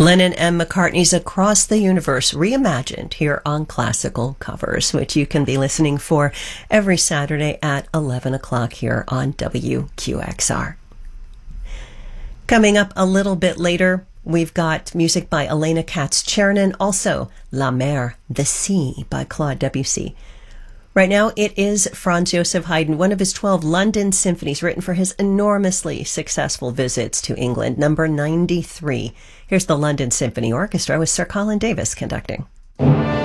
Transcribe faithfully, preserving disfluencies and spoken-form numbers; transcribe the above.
Lennon and McCartney's Across the Universe reimagined here on Classical Covers, which you can be listening for every Saturday at eleven o'clock here on W Q X R. Coming up a little bit later, we've got music by Elena Katz-Chernin, also La Mer, The Sea by Claude Debussy. Right now, it is Franz Joseph Haydn, one of his twelve London symphonies written for his enormously successful visits to England, number ninety-three. Here's the London Symphony Orchestra with Sir Colin Davis conducting.